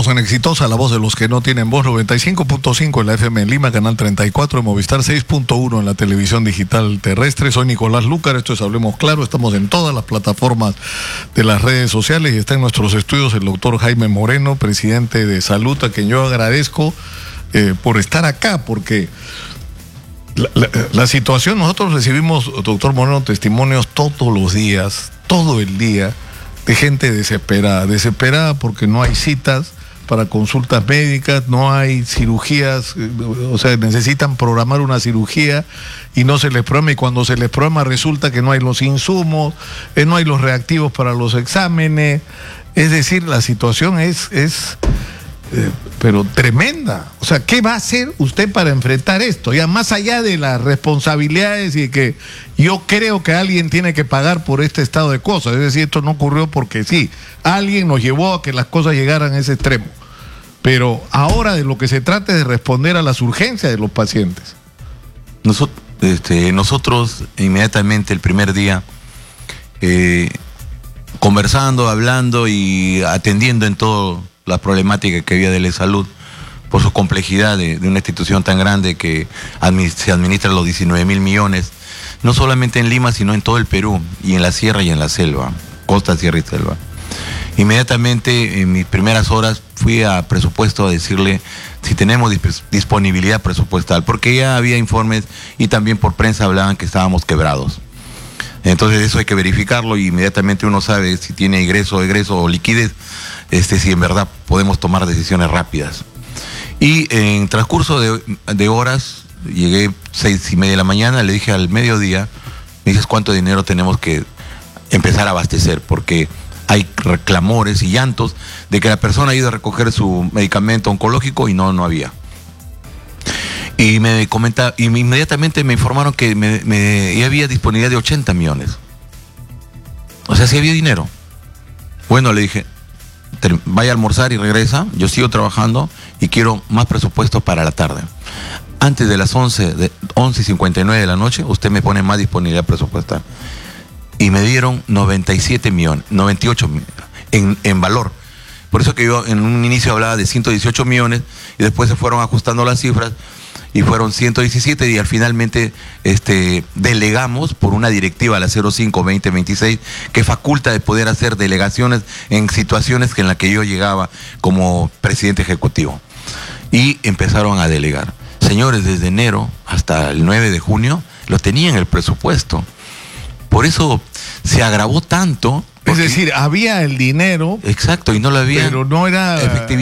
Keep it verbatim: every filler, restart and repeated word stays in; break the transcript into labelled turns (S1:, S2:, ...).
S1: Estamos en Exitosa, la voz de los que no tienen voz, noventa y cinco punto cinco en la F M en Lima, canal treinta y cuatro de Movistar, seis punto uno en la televisión digital terrestre. Soy Nicolás Lúcar, esto es Hablemos Claro, estamos en todas las plataformas de las redes sociales y está en nuestros estudios el doctor Jaime Moreno, presidente de Salud, a quien yo agradezco eh, por estar acá, porque la, la, la situación, nosotros recibimos, doctor Moreno, testimonios todos los días, todo el día, de gente desesperada, desesperada porque no hay citas para consultas médicas, no hay cirugías, o sea, necesitan programar una cirugía y no se les programa, y cuando se les programa resulta que no hay los insumos, eh, no hay los reactivos para los exámenes. Es decir, la situación es, es eh, pero tremenda. O sea, ¿qué va a hacer usted para enfrentar esto? Ya más allá de las responsabilidades y que yo creo que alguien tiene que pagar por este estado de cosas, es decir, esto no ocurrió porque sí, alguien nos llevó a que las cosas llegaran a ese extremo. Pero ahora de lo que se trata es de responder a las urgencias de los pacientes.
S2: Nosotros, este, nosotros inmediatamente el primer día, eh, conversando, hablando y atendiendo en todo la problemática que había de la salud, por su complejidad de, de una institución tan grande que admi se administra los diecinueve mil millones, no solamente en Lima, sino en todo el Perú, y en la sierra y en la selva, costa, sierra y selva. Inmediatamente, en mis primeras horas, fui a presupuesto a decirle si tenemos disp disponibilidad presupuestal, porque ya había informes y también por prensa hablaban que estábamos quebrados. Entonces eso hay que verificarlo y inmediatamente uno sabe si tiene ingreso, egreso o liquidez, este, si en verdad podemos tomar decisiones rápidas. Y en transcurso de, de horas, llegué seis y media de la mañana, le dije al mediodía, me dices cuánto dinero tenemos que empezar a abastecer, porque hay reclamores y llantos de que la persona ha ido a recoger su medicamento oncológico y no, no había. Y me comenta, y inmediatamente me informaron que me, me, ya había disponibilidad de ochenta millones. O sea, sí había dinero. Bueno, le dije, vaya a almorzar y regresa, yo sigo trabajando y quiero más presupuesto para la tarde. Antes de las once, de once y cincuenta y nueve de la noche, usted me pone más disponibilidad presupuestal. Y me dieron noventa y siete millones, noventa y ocho millones en, en valor. Por eso que yo en un inicio hablaba de ciento dieciocho millones y después se fueron ajustando las cifras y fueron ciento diecisiete y al finalmente este, delegamos por una directiva, la cero cinco veinte veintiséis, que faculta de poder hacer delegaciones en situaciones en las que yo llegaba como presidente ejecutivo. Y empezaron a delegar. Señores, desde enero hasta el nueve de junio lo tenían el presupuesto. Por eso se agravó tanto.
S1: Es decir, había el dinero.
S2: Exacto, y no lo había.
S1: Pero no era